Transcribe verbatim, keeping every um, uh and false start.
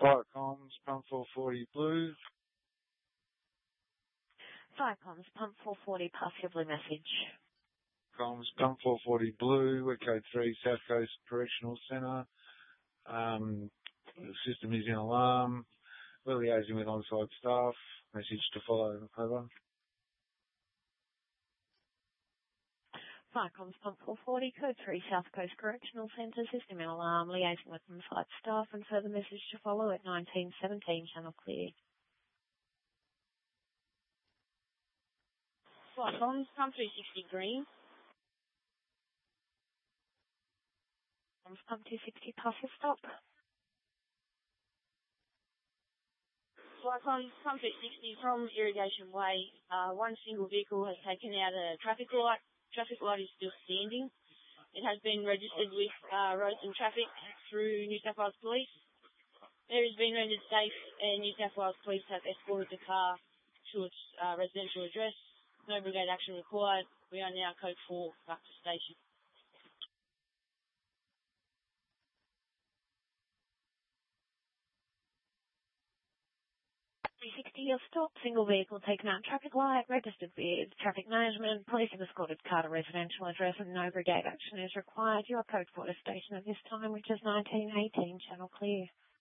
Fire comms, pump four forty blue. Fire comms, pump four forty, pass your blue message. Comms, pump four forty blue, we're code three, South Coast Correctional Centre. Um, the system is in alarm. We're liaising with on-site staff. Message to follow, over. Fire comms, pump four forty, code three, South Coast Correctional Centre, system in alarm, liaising with on-site staff, and further message to follow at nineteen seventeen, channel clear. Fire comms, pump two sixty green. Comms, pump two sixty, pass your stop. Fire comms, pump two sixty from Irrigation Way. Uh, one single vehicle has taken out a traffic light. Traffic light is still standing. It has been registered with uh, Roads and Traffic through New South Wales Police. There has been rendered safe, and New South Wales Police have escorted the car to its uh, residential address. No brigade action required. We are now code four back to station. three sixty, your stop. Single vehicle taken out traffic light, registered with traffic management. Police have escorted car to residential address and no brigade action is required. You are code four to station at this time, which is nineteen eighteen, channel clear.